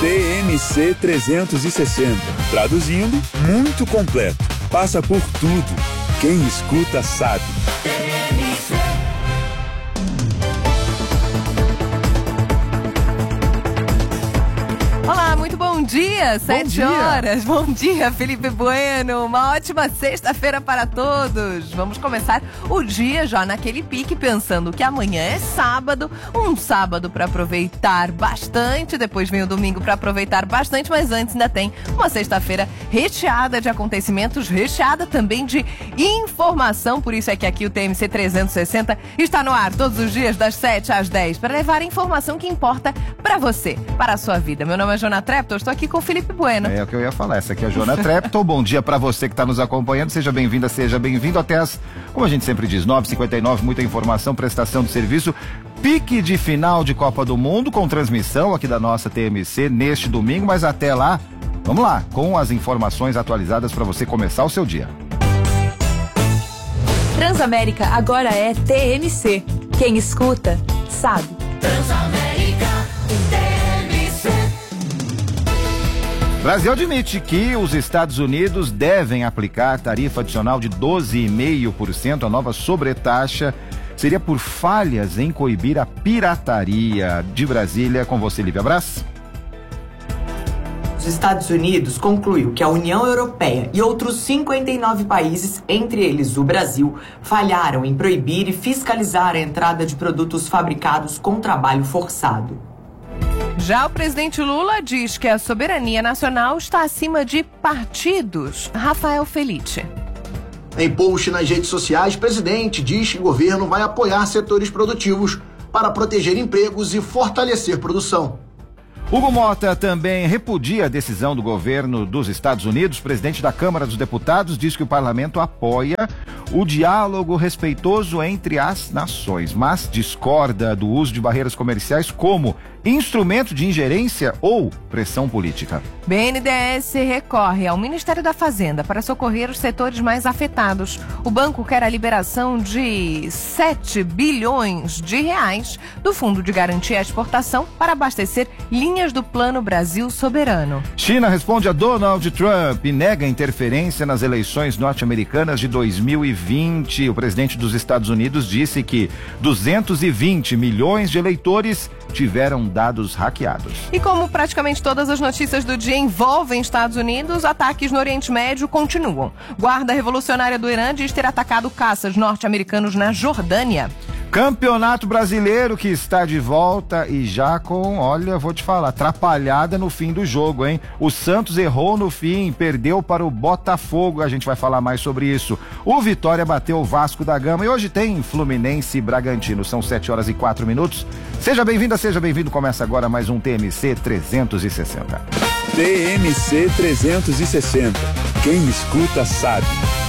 TMC 360. Traduzindo, muito completo. Passa por tudo. Quem escuta sabe. Olá, muito bom dia, 7 horas. Bom dia, Felipe Bueno. Uma ótima sexta-feira para todos. Vamos começar o dia já naquele pique, pensando que amanhã é sábado. Um sábado para aproveitar bastante. Depois vem o domingo para aproveitar bastante. Mas antes ainda tem uma sexta-feira recheada de acontecimentos, recheada também de informação. Por isso é que aqui o TMC 360 está no ar todos os dias das 7 às 10 para levar a informação que importa para você, para a sua vida. Meu nome é Joana Trepton, estou aqui com o Felipe Bueno. É o que eu ia falar, essa aqui é a Joana Trepton. Bom dia para você que está nos acompanhando, seja bem-vinda, seja bem-vindo até as, como a gente sempre diz, 9h59, muita informação, prestação de serviço, pique de final de Copa do Mundo, com transmissão aqui da nossa TMC neste domingo, mas até lá, vamos lá, com as informações atualizadas para você começar o seu dia. Transamérica agora é TMC. Quem escuta, sabe. Transamérica, Brasil admite que os Estados Unidos devem aplicar tarifa adicional de 12,5%. A nova sobretaxa seria por falhas em coibir a pirataria. De Brasília, com você, Lívia Brás. Os Estados Unidos concluiu que a União Europeia e outros 59 países, entre eles o Brasil, falharam em proibir e fiscalizar a entrada de produtos fabricados com trabalho forçado. Já o presidente Lula diz que a soberania nacional está acima de partidos. Rafael Felice. Em post nas redes sociais, o presidente diz que o governo vai apoiar setores produtivos para proteger empregos e fortalecer produção. Hugo Mota também repudia a decisão do governo dos Estados Unidos. O presidente da Câmara dos Deputados diz que o parlamento apoia o diálogo respeitoso entre as nações, mas discorda do uso de barreiras comerciais como instrumento de ingerência ou pressão política. BNDES recorre ao Ministério da Fazenda para socorrer os setores mais afetados. O banco quer a liberação de 7 bilhões de reais do Fundo de Garantia à Exportação para abastecer linhas do Plano Brasil Soberano. China responde a Donald Trump e nega interferência nas eleições norte-americanas de 2020. O presidente dos Estados Unidos disse que 220 milhões de eleitores tiveram dados hackeados. E como praticamente todas as notícias do dia envolvem Estados Unidos, ataques no Oriente Médio continuam. Guarda Revolucionária do Irã diz ter atacado caças norte-americanos na Jordânia. Campeonato Brasileiro que está de volta e já com, olha, vou te falar, atrapalhada no fim do jogo, hein? O Santos errou no fim, perdeu para o Botafogo, a gente vai falar mais sobre isso. O Vitória bateu o Vasco da Gama e hoje tem Fluminense e Bragantino, são 7 horas e 4 minutos. Seja bem-vinda, seja bem-vindo, começa agora mais um TMC 360. TMC 360. Quem escuta sabe.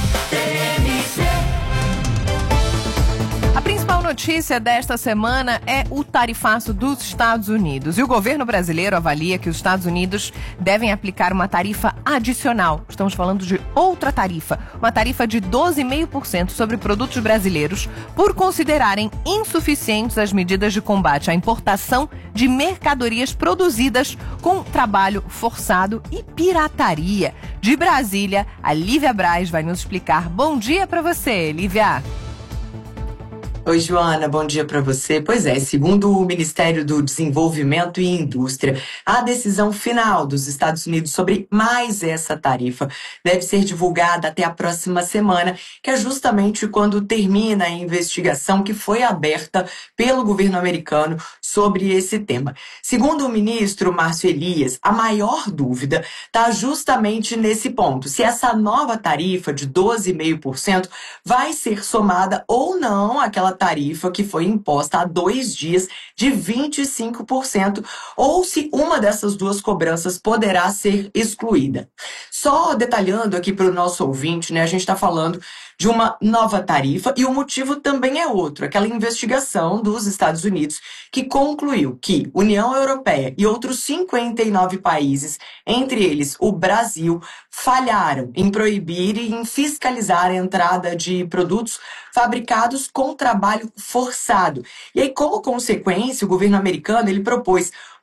A principal notícia desta semana é o tarifaço dos Estados Unidos. E o governo brasileiro avalia que os Estados Unidos devem aplicar uma tarifa adicional. Estamos falando de outra tarifa, uma tarifa de 12,5% sobre produtos brasileiros, por considerarem insuficientes as medidas de combate à importação de mercadorias produzidas com trabalho forçado e pirataria. De Brasília, a Lívia Brás vai nos explicar. Bom dia para você, Lívia. Oi, Joana, bom dia para você. Pois é, segundo o Ministério do Desenvolvimento e Indústria, a decisão final dos Estados Unidos sobre mais essa tarifa deve ser divulgada até a próxima semana, que é justamente quando termina a investigação que foi aberta pelo governo americano sobre esse tema. Segundo o ministro Márcio Elias, a maior dúvida está justamente nesse ponto, se essa nova tarifa de 12,5% vai ser somada ou não àquela tarifa que foi imposta há 2 dias de 25%, ou se uma dessas duas cobranças poderá ser excluída. Só detalhando aqui para o nosso ouvinte, né, a gente está falando de uma nova tarifa e o motivo também é outro, aquela investigação dos Estados Unidos que concluiu que União Europeia e outros 59 países, entre eles o Brasil, falharam em proibir e em fiscalizar a entrada de produtos fabricados com trabalho forçado. E aí, como consequência, o governo americano ele propôs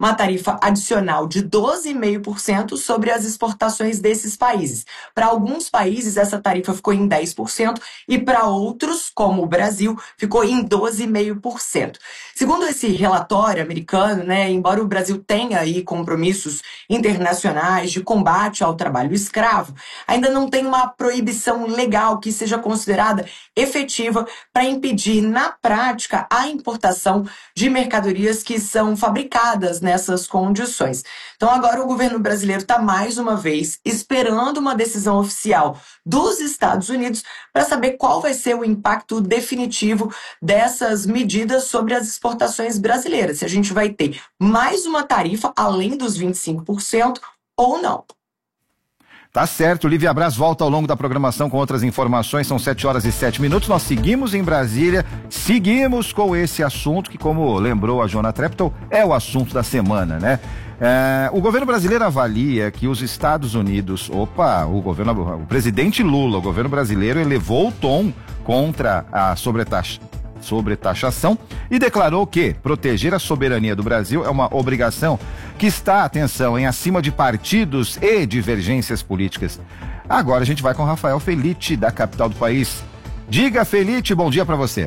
uma tarifa adicional de 12,5% sobre as exportações desses países. Para alguns países, essa tarifa ficou em 10% e para outros, como o Brasil, ficou em 12,5%. Segundo esse relatório americano, embora o Brasil tenha aí compromissos internacionais de combate ao trabalho escravo, ainda não tem uma proibição legal que seja considerada efetiva para impedir, na prática, a importação de mercadorias que são fabricadas nessas condições. Então, agora o governo brasileiro está, mais uma vez, esperando uma decisão oficial dos Estados Unidos para saber qual vai ser o impacto definitivo dessas medidas sobre as exportações brasileiras. Se a gente vai ter mais uma tarifa além dos 25% ou não. Tá certo, Lívia Braz volta ao longo da programação com outras informações, são 7h07. Nós seguimos em Brasília, seguimos com esse assunto que, como lembrou a Joana Treptow, é o assunto da semana, né? O governo brasileiro avalia que os Estados Unidos, o presidente Lula, o governo brasileiro elevou o tom contra a sobretaxação e declarou que proteger a soberania do Brasil é uma obrigação que está, atenção, acima de partidos e divergências políticas. Agora a gente vai com Rafael Felite, da capital do país. Diga, Felite, bom dia para você.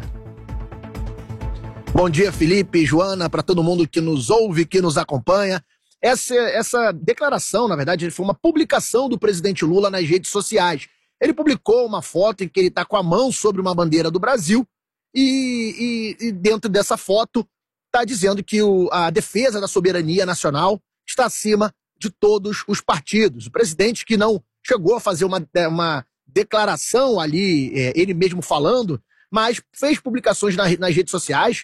Bom dia, Felipe, Joana, para todo mundo que nos ouve, que nos acompanha. Essa declaração, na verdade, foi uma publicação do presidente Lula nas redes sociais. Ele publicou uma foto em que ele está com a mão sobre uma bandeira do Brasil e dentro dessa foto está dizendo que a defesa da soberania nacional está acima de todos os partidos. O presidente, que não chegou a fazer uma declaração ali, ele mesmo falando, mas fez publicações nas redes sociais,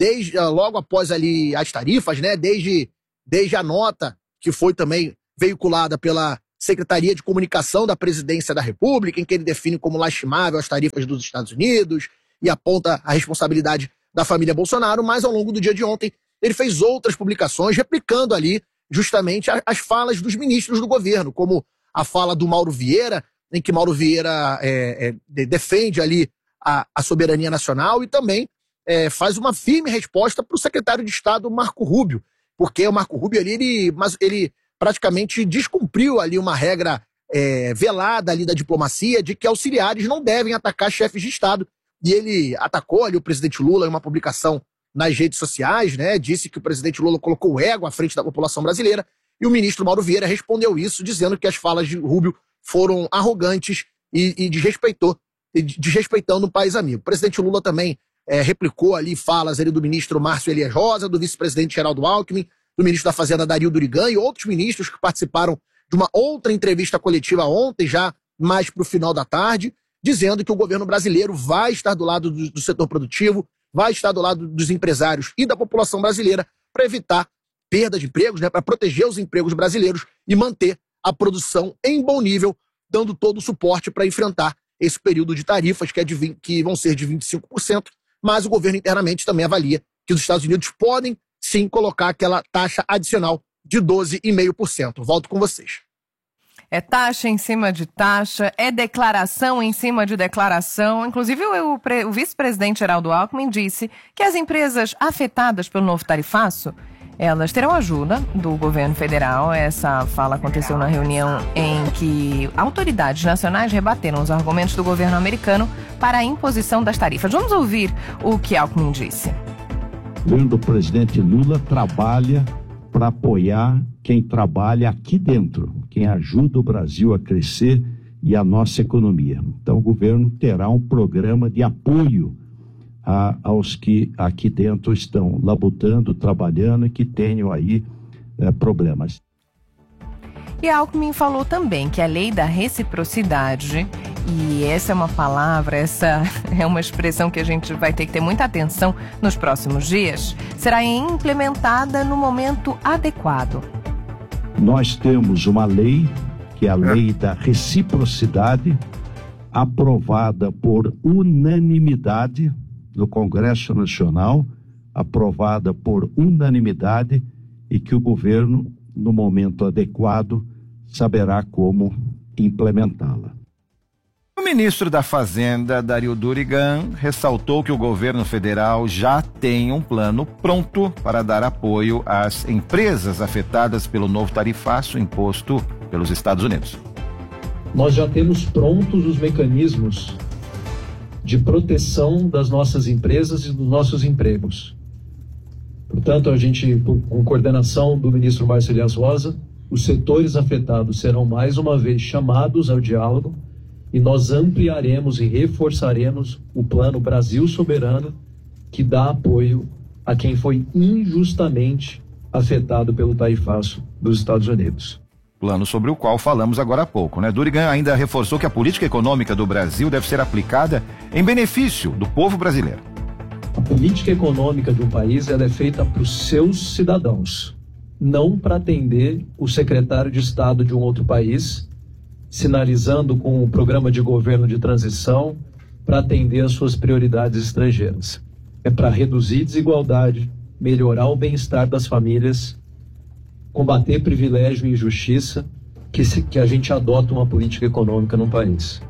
logo após ali as tarifas, né? Desde a nota que foi também veiculada pela Secretaria de Comunicação da Presidência da República, em que ele define como lastimável as tarifas dos Estados Unidos e aponta a responsabilidade da família Bolsonaro, mas ao longo do dia de ontem ele fez outras publicações replicando ali justamente as falas dos ministros do governo, como a fala do Mauro Vieira, em que Mauro Vieira defende ali a soberania nacional e também faz uma firme resposta para o secretário de Estado Marco Rubio, porque o Marco Rubio ali, ele praticamente descumpriu ali uma regra velada ali da diplomacia de que auxiliares não devem atacar chefes de Estado. E ele atacou ali o presidente Lula em uma publicação nas redes sociais, né? Disse que o presidente Lula colocou o ego à frente da população brasileira, e o ministro Mauro Vieira respondeu isso, dizendo que as falas de Rubio foram arrogantes e desrespeitando o país amigo. O presidente Lula também replicou ali falas ali do ministro Márcio Elias Rosa, do vice-presidente Geraldo Alckmin, do ministro da Fazenda Dario Durigan e outros ministros que participaram de uma outra entrevista coletiva ontem, já mais para o final da tarde, dizendo que o governo brasileiro vai estar do lado do setor produtivo, vai estar do lado dos empresários e da população brasileira para evitar perda de empregos, né, para proteger os empregos brasileiros e manter a produção em bom nível, dando todo o suporte para enfrentar esse período de tarifas que vão ser de 25%, mas o governo internamente também avalia que os Estados Unidos podem sim colocar aquela taxa adicional de 12,5%. Volto com vocês. É taxa em cima de taxa, é declaração em cima de declaração. Inclusive, o vice-presidente Geraldo Alckmin disse que as empresas afetadas pelo novo tarifaço, elas terão ajuda do governo federal. Essa fala aconteceu na reunião em que autoridades nacionais rebateram os argumentos do governo americano para a imposição das tarifas. Vamos ouvir o que Alckmin disse. O governo do presidente Lula trabalha para apoiar quem trabalha aqui dentro, quem ajuda o Brasil a crescer e a nossa economia. Então o governo terá um programa de apoio aos que aqui dentro estão labutando, trabalhando e que tenham aí problemas. E Alckmin falou também que a lei da reciprocidade, e essa é uma palavra, essa é uma expressão que a gente vai ter que ter muita atenção nos próximos dias, será implementada no momento adequado. Nós temos uma lei, que é a lei da reciprocidade, aprovada por unanimidade no Congresso Nacional, aprovada por unanimidade, e que o governo, no momento adequado, saberá como implementá-la. O ministro da Fazenda, Dario Durigan, ressaltou que o governo federal já tem um plano pronto para dar apoio às empresas afetadas pelo novo tarifaço imposto pelos Estados Unidos. Nós já temos prontos os mecanismos de proteção das nossas empresas e dos nossos empregos. Portanto, a gente, com coordenação do ministro Márcio Elias Rosa, os setores afetados serão mais uma vez chamados ao diálogo e nós ampliaremos e reforçaremos o Plano Brasil Soberano, que dá apoio a quem foi injustamente afetado pelo tarifaço dos Estados Unidos. Plano sobre o qual falamos agora há pouco, né? Durigan ainda reforçou que a política econômica do Brasil deve ser aplicada em benefício do povo brasileiro. A política econômica de um país ela é feita para os seus cidadãos, não para atender o secretário de Estado de um outro país, sinalizando com o programa de governo de transição para atender às suas prioridades estrangeiras. É para reduzir desigualdade, melhorar o bem-estar das famílias, combater privilégio e injustiça, que a gente adota uma política econômica no país.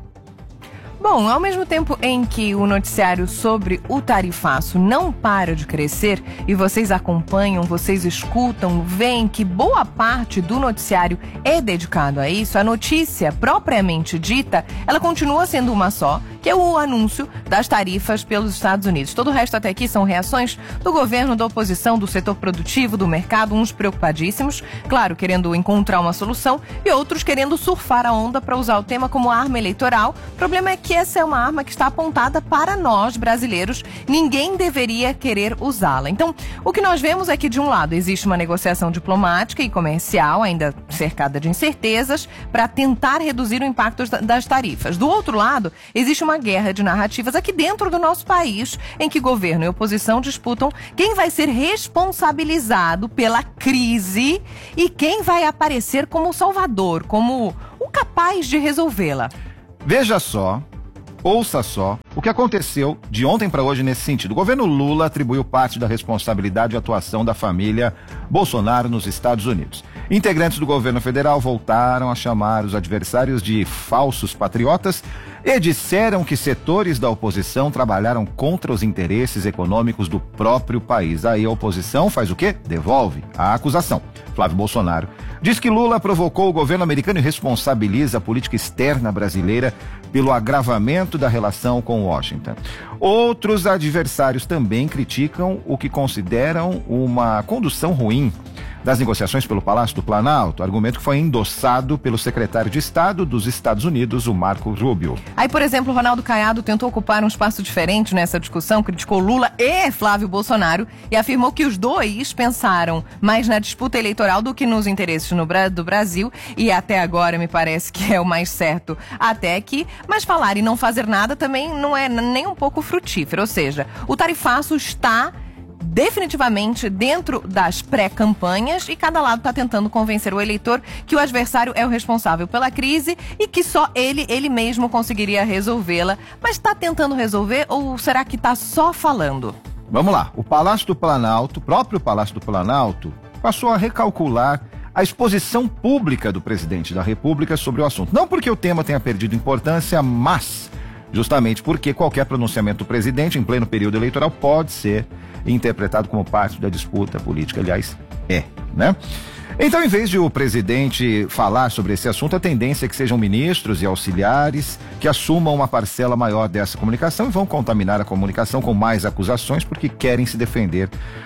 Bom, ao mesmo tempo em que o noticiário sobre o tarifaço não para de crescer e vocês acompanham, vocês escutam, veem que boa parte do noticiário é dedicado a isso, a notícia propriamente dita, ela continua sendo uma só, que é o anúncio das tarifas pelos Estados Unidos. Todo o resto até aqui são reações do governo, da oposição, do setor produtivo, do mercado, uns preocupadíssimos, claro, querendo encontrar uma solução e outros querendo surfar a onda para usar o tema como arma eleitoral. O problema é que essa é uma arma que está apontada para nós, brasileiros. Ninguém deveria querer usá-la. Então, o que nós vemos é que, de um lado, existe uma negociação diplomática e comercial, ainda cercada de incertezas, para tentar reduzir o impacto das tarifas. Do outro lado, existe uma guerra de narrativas aqui dentro do nosso país, em que governo e oposição disputam quem vai ser responsabilizado pela crise e quem vai aparecer como o salvador, como o capaz de resolvê-la. Veja só, ouça só, o que aconteceu de ontem para hoje nesse sentido. O governo Lula atribuiu parte da responsabilidade e atuação da família Bolsonaro nos Estados Unidos. Integrantes do governo federal voltaram a chamar os adversários de falsos patriotas e disseram que setores da oposição trabalharam contra os interesses econômicos do próprio país. Aí a oposição faz o quê? Devolve a acusação. Flávio Bolsonaro diz que Lula provocou o governo americano e responsabiliza a política externa brasileira pelo agravamento da relação com Washington. Outros adversários também criticam o que consideram uma condução ruim das negociações pelo Palácio do Planalto, argumento que foi endossado pelo secretário de Estado dos Estados Unidos, o Marco Rubio. Aí, por exemplo, Ronaldo Caiado tentou ocupar um espaço diferente nessa discussão, criticou Lula e Flávio Bolsonaro e afirmou que os dois pensaram mais na disputa eleitoral do que nos interesses do Brasil, e até agora me parece que é o mais certo até aqui, mas falar e não fazer nada também não é nem um pouco frutífero, ou seja, o tarifaço está definitivamente dentro das pré-campanhas e cada lado está tentando convencer o eleitor que o adversário é o responsável pela crise e que só ele mesmo conseguiria resolvê-la. Mas está tentando resolver ou será que está só falando? Vamos lá, o Palácio do Planalto, o próprio Palácio do Planalto, passou a recalcular a exposição pública do presidente da República sobre o assunto. Não porque o tema tenha perdido importância, mas justamente porque qualquer pronunciamento do presidente em pleno período eleitoral pode ser interpretado como parte da disputa política. Aliás, né? Então, em vez de o presidente falar sobre esse assunto, a tendência é que sejam ministros e auxiliares que assumam uma parcela maior dessa comunicação e vão contaminar a comunicação com mais acusações porque querem se defender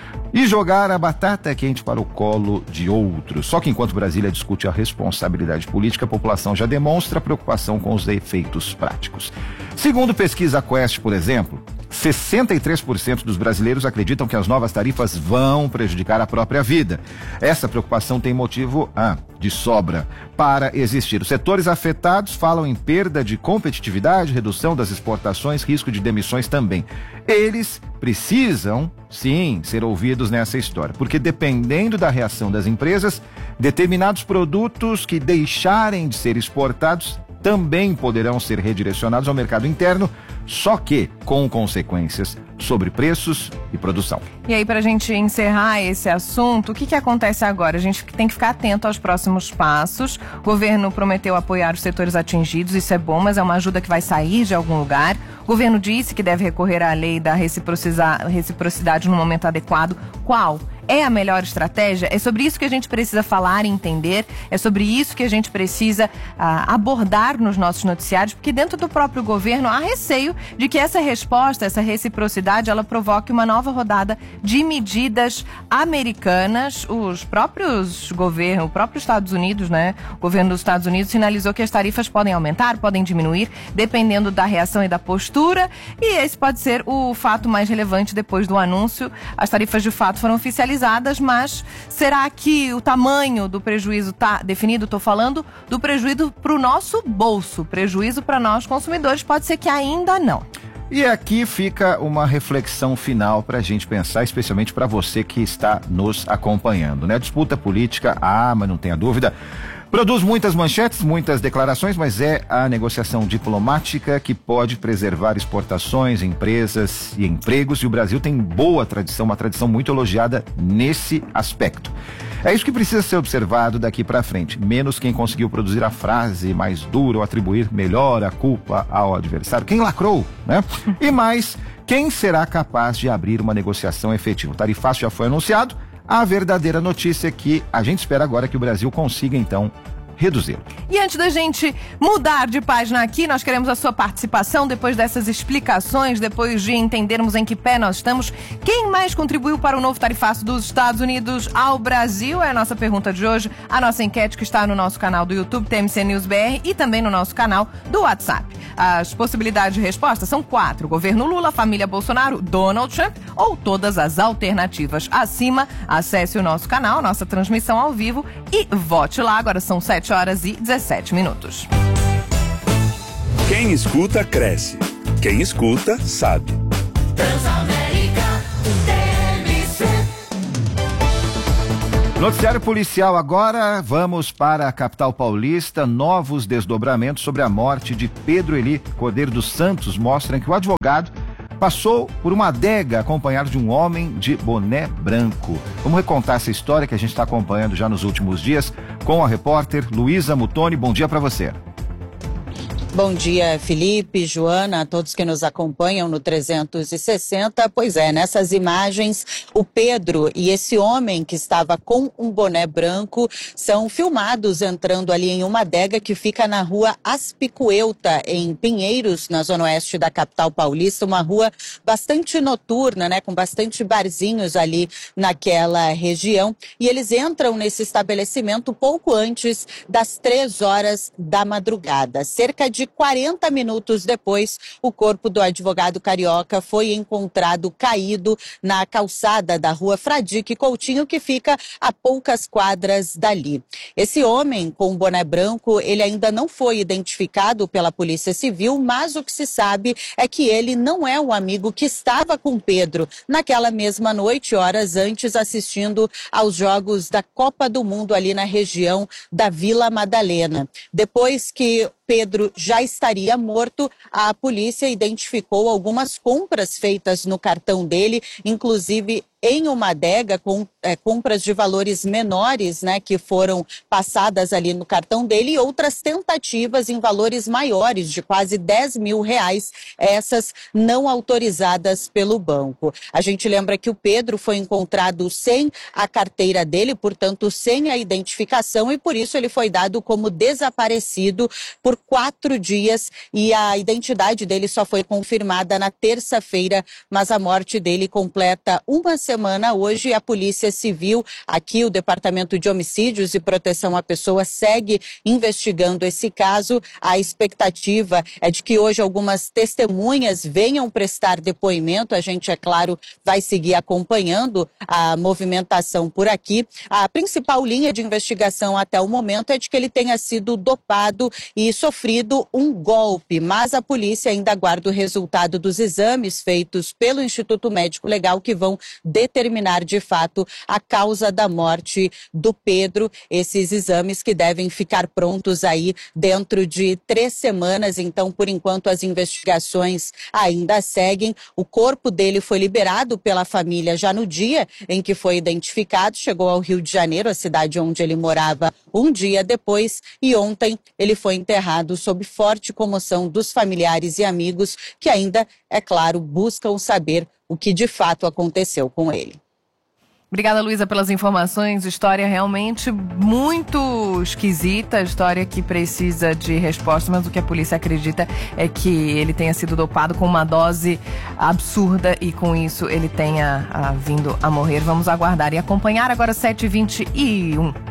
e jogar a batata quente para o colo de outros. Só que enquanto Brasília discute a responsabilidade política, a população já demonstra preocupação com os efeitos práticos. Segundo pesquisa Quest, por exemplo, 63% dos brasileiros acreditam que as novas tarifas vão prejudicar a própria vida. Essa preocupação tem motivo de sobra para existir. Os setores afetados falam em perda de competitividade, redução das exportações, risco de demissões também. Eles precisam, sim, ser ouvidos nessa história, porque dependendo da reação das empresas, determinados produtos que deixarem de ser exportados também poderão ser redirecionados ao mercado interno só que com consequências sobre preços e produção. E aí, para a gente encerrar esse assunto, o que acontece agora? A gente tem que ficar atento aos próximos passos. O governo prometeu apoiar os setores atingidos, isso é bom, mas é uma ajuda que vai sair de algum lugar. O governo disse que deve recorrer à lei da reciprocidade no momento adequado. Qual é a melhor estratégia? É sobre isso que a gente precisa falar e entender, é sobre isso que a gente precisa abordar nos nossos noticiários, porque dentro do próprio governo há receio de que essa resposta, essa reciprocidade, ela provoque uma nova rodada de medidas americanas. Os próprios governos, o próprio Estados Unidos, né? O governo dos Estados Unidos sinalizou que as tarifas podem aumentar, podem diminuir, dependendo da reação e da postura, e esse pode ser o fato mais relevante depois do anúncio. As tarifas de fato foram oficializadas, mas será que o tamanho do prejuízo está definido? Estou falando do prejuízo para o nosso bolso, prejuízo para nós consumidores, pode ser que ainda não. E aqui fica uma reflexão final para a gente pensar, especialmente para você que está nos acompanhando, né? Disputa política, mas não tenha dúvida, produz muitas manchetes, muitas declarações, mas é a negociação diplomática que pode preservar exportações, empresas e empregos, e o Brasil tem boa tradição, uma tradição muito elogiada nesse aspecto. É isso que precisa ser observado daqui para frente, menos quem conseguiu produzir a frase mais dura ou atribuir melhor a culpa ao adversário, quem lacrou, né? E mais, quem será capaz de abrir uma negociação efetiva. O tarifaço já foi anunciado, a verdadeira notícia é que a gente espera agora que o Brasil consiga, então, reduzi-lo. E antes da gente mudar de página aqui, nós queremos a sua participação depois dessas explicações, depois de entendermos em que pé nós estamos. Quem mais contribuiu para o novo tarifaço dos Estados Unidos ao Brasil? É a nossa pergunta de hoje, a nossa enquete que está no nosso canal do YouTube, TMC News BR, e também no nosso canal do WhatsApp. As possibilidades de resposta são 4. Governo Lula, família Bolsonaro, Donald Trump ou todas as alternativas acima. Acesse o nosso canal, nossa transmissão ao vivo e vote lá. Agora são 7h17. Quem escuta, cresce. Quem escuta, sabe. Noticiário policial agora, vamos para a capital paulista. Novos desdobramentos sobre a morte de Pedro Eli Cordeiro dos Santos mostram que o advogado passou por uma adega acompanhado de um homem de boné branco. Vamos recontar essa história que a gente está acompanhando já nos últimos dias com a repórter Luísa Mutoni. Bom dia para você. Bom dia, Felipe, Joana, a todos que nos acompanham no 360. Pois é, nessas imagens, o Pedro e esse homem que estava com um boné branco são filmados entrando ali em uma adega que fica na rua Aspicuelta, em Pinheiros, na zona oeste da capital paulista, uma rua bastante noturna, né, com bastante barzinhos ali naquela região. E eles entram nesse estabelecimento pouco antes das 3 horas da madrugada. Cerca de 40 minutos depois, o corpo do advogado carioca foi encontrado caído na calçada da rua Fradique Coutinho, que fica a poucas quadras dali. Esse homem com o boné branco, ele ainda não foi identificado pela Polícia Civil, mas o que se sabe é que ele não é o amigo que estava com Pedro naquela mesma noite, horas antes, assistindo aos Jogos da Copa do Mundo ali na região da Vila Madalena. Depois que Pedro já estaria morto, a polícia identificou algumas compras feitas no cartão dele, inclusive em uma adega com compras de valores menores, né, que foram passadas ali no cartão dele, e outras tentativas em valores maiores, de quase R$10 mil, essas não autorizadas pelo banco. A gente lembra que o Pedro foi encontrado sem a carteira dele, portanto sem a identificação, e por isso ele foi dado como desaparecido por 4 dias, e a identidade dele só foi confirmada na terça-feira, mas a morte dele completa uma semana hoje. A Polícia Civil, aqui o Departamento de Homicídios e Proteção à Pessoa, segue investigando esse caso. A expectativa é de que hoje algumas testemunhas venham prestar depoimento. A gente, é claro, vai seguir acompanhando a movimentação por aqui. A principal linha de investigação até o momento é de que ele tenha sido dopado e sofrido um golpe, mas a polícia ainda aguarda o resultado dos exames feitos pelo Instituto Médico Legal, que vão determinar de fato a causa da morte do Pedro. Esses exames que devem ficar prontos aí dentro de 3 semanas. Então, por enquanto, as investigações ainda seguem. O corpo dele foi liberado pela família já no dia em que foi identificado. Chegou ao Rio de Janeiro, a cidade onde ele morava, um dia depois. E ontem ele foi enterrado sob forte comoção dos familiares e amigos que ainda, é claro, buscam saber o que de fato aconteceu com ele. Obrigada, Luísa, pelas informações. História realmente muito esquisita, história que precisa de resposta, mas o que a polícia acredita é que ele tenha sido dopado com uma dose absurda e com isso ele tenha vindo a morrer. Vamos aguardar e acompanhar agora 7h21.